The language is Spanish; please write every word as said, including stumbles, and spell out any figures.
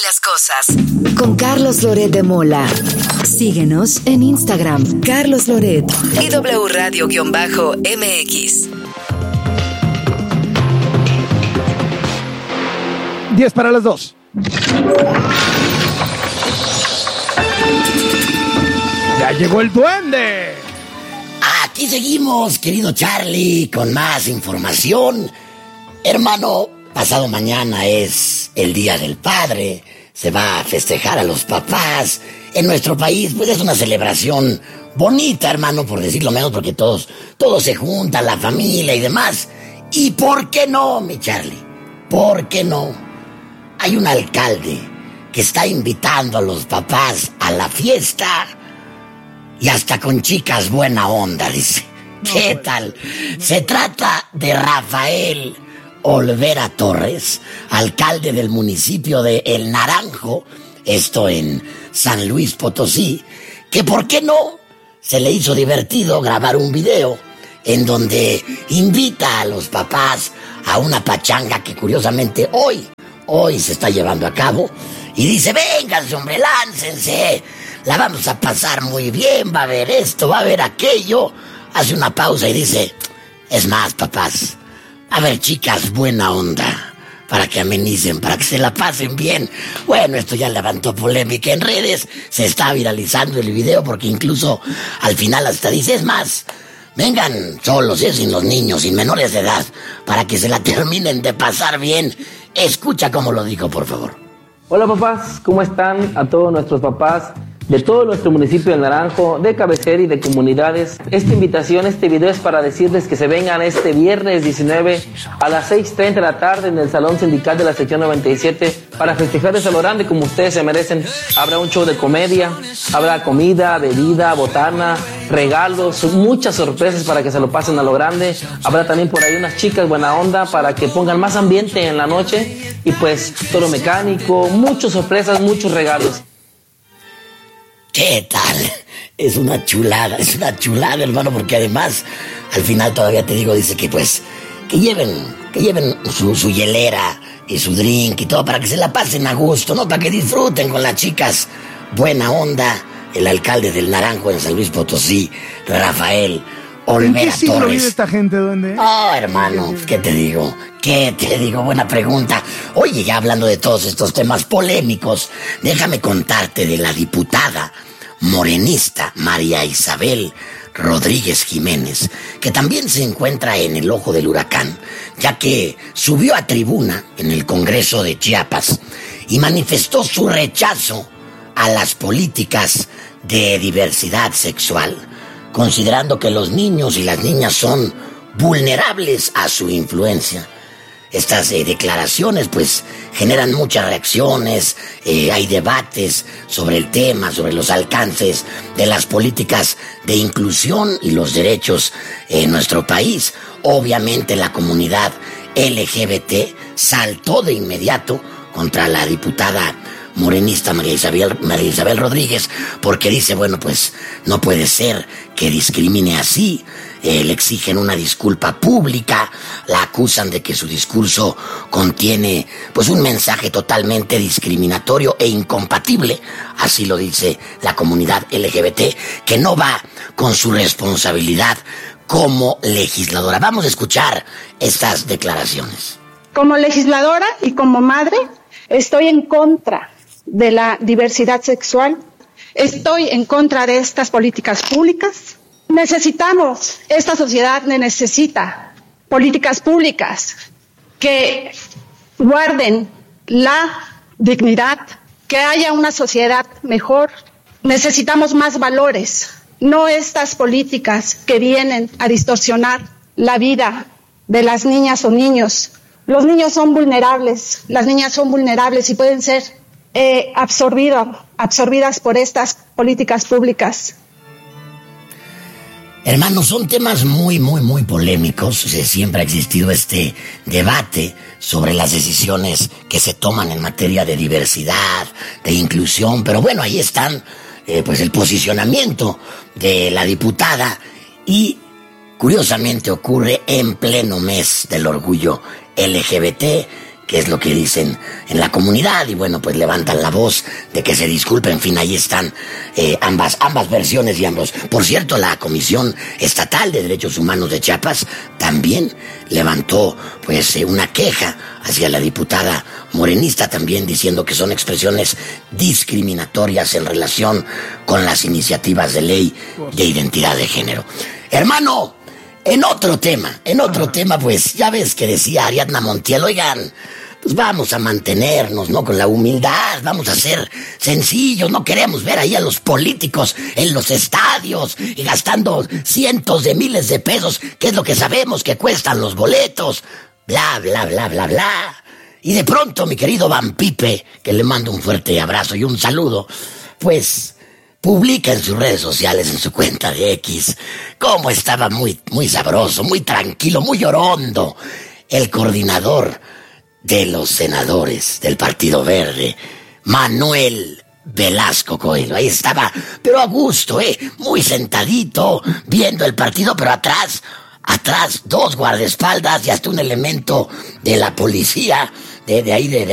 muchas cosas. Con Carlos Loret de Mola. Síguenos en Instagram, Carlos Loret y W Radio-M X. diez para las dos. ¡Ya llegó el duende! Aquí seguimos, querido Charlie, con más información. Hermano, pasado mañana es el Día del Padre. Se va a festejar a los papás. En nuestro país, pues es una celebración bonita, hermano, por decirlo menos, porque todos, todos se juntan, la familia y demás. ¿Y por qué no, mi Charlie? ¿Por qué no? Hay un alcalde que está invitando a los papás a la fiesta y hasta con chicas buena onda, dice. No, ¿qué pues. tal? Se trata de Rafael Olvera Torres, alcalde del municipio de El Naranjo, esto en San Luis Potosí, que por qué no se le hizo divertido grabar un video en donde invita a los papás a una pachanga que curiosamente hoy Hoy se está llevando a cabo y dice, vénganse, hombre, láncense, la vamos a pasar muy bien, va a haber esto, va a haber aquello. Hace una pausa y dice, es más, papás, a ver, chicas, buena onda, para que amenicen, para que se la pasen bien. Bueno, esto ya levantó polémica en redes, se está viralizando el video porque incluso al final hasta dice, es más, vengan solos, ¿eh? Sin los niños, sin menores de edad, para que se la terminen de pasar bien. Escucha cómo lo dijo, por favor. Hola papás, ¿cómo están? A todos nuestros papás de todo nuestro municipio del Naranjo, de cabecera y de comunidades. Esta invitación, este video es para decirles que se vengan este viernes diecinueve a las seis treinta de la tarde en el Salón Sindical de la Sección noventa y siete para festejar de lo grande como ustedes se merecen. Habrá un show de comedia, habrá comida, bebida, botana, regalos, muchas sorpresas para que se lo pasen a lo grande. Habrá también por ahí unas chicas buena onda para que pongan más ambiente en la noche y pues toro mecánico, muchas sorpresas, muchos regalos. ¿Qué tal? Es una chulada, es una chulada, hermano, porque además, al final todavía te digo, dice que pues, que lleven, que lleven su, su hielera y su drink y todo para que se la pasen a gusto, ¿no? Para que disfruten con las chicas. Buena onda, el alcalde del Naranjo en San Luis Potosí, Rafael Olvera ¿En qué siglo Torres. vive esta gente, duende? Oh, hermano, ¿qué te digo? ¿Qué te digo? Buena pregunta. Oye, ya hablando de todos estos temas polémicos, déjame contarte de la diputada morenista María Isabel Rodríguez Jiménez, que también se encuentra en el ojo del huracán, ya que subió a tribuna en el Congreso de Chiapas y manifestó su rechazo a las políticas de diversidad sexual, considerando que los niños y las niñas son vulnerables a su influencia. Estas eh, declaraciones pues generan muchas reacciones, eh, hay debates sobre el tema, sobre los alcances de las políticas de inclusión y los derechos en nuestro país. Obviamente la comunidad L G B T saltó de inmediato contra la diputada morenista María Isabel, María Isabel Rodríguez, porque dice, bueno, pues no puede ser que discrimine así. Eh, le exigen una disculpa pública, la acusan de que su discurso contiene pues un mensaje totalmente discriminatorio e incompatible, así lo dice la comunidad L G B T, que no va con su responsabilidad como legisladora. Vamos a escuchar estas declaraciones. Como legisladora y como madre, estoy en contra de la diversidad sexual, estoy en contra de estas políticas públicas. Necesitamos, esta sociedad necesita políticas públicas que guarden la dignidad, que haya una sociedad mejor. Necesitamos más valores, no estas políticas que vienen a distorsionar la vida de las niñas o niños. Los niños son vulnerables, las niñas son vulnerables y pueden ser eh, absorbido, absorbidas por estas políticas públicas. Hermanos, son temas muy, muy, muy polémicos. Siempre ha existido este debate sobre las decisiones que se toman en materia de diversidad, de inclusión, pero bueno, ahí están, eh, pues el posicionamiento de la diputada y curiosamente ocurre en pleno mes del orgullo L G B T, qué es lo que dicen en la comunidad, y bueno, pues levantan la voz de que se disculpen. En fin, ahí están eh, ambas, ambas versiones y ambos. Por cierto, la Comisión Estatal de Derechos Humanos de Chiapas también levantó pues eh, una queja hacia la diputada morenista, también diciendo que son expresiones discriminatorias en relación con las iniciativas de ley de identidad de género. Hermano, en otro tema, en otro Ajá. tema, pues ya ves que decía Ariadna Montiel, oigan, pues vamos a mantenernos, ¿no? Con la humildad, vamos a ser sencillos, no queremos ver ahí a los políticos en los estadios y gastando cientos de miles de pesos, que es lo que sabemos que cuestan los boletos, bla, bla, bla, bla, bla. Y de pronto, mi querido Van Pipe, que le mando un fuerte abrazo y un saludo, pues publica en sus redes sociales, en su cuenta de X, cómo estaba muy, muy sabroso, muy tranquilo, muy orondo, el coordinador de los senadores del Partido Verde, Manuel Velasco Coelho. Ahí estaba, pero a gusto, eh, muy sentadito, viendo el partido, pero atrás, atrás, dos guardaespaldas y hasta un elemento de la policía, de, de ahí de... de